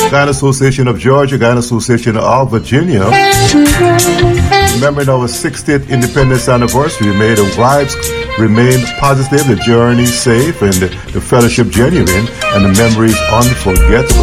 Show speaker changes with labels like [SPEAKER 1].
[SPEAKER 1] Guyana Association of Georgia, Guyana Association of Virginia. Remembering our 60th independence anniversary, may the vibes remain positive, the journey safe, and the fellowship genuine, and the memories unforgettable.